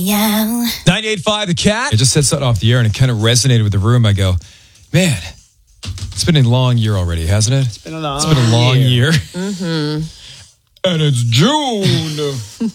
Yeah. 98.5 The Cat. I just said something off the air and it kind of resonated with the room. I go, man, it's been a long year already, hasn't it? It's been a long year. Mm-hmm. And it's June.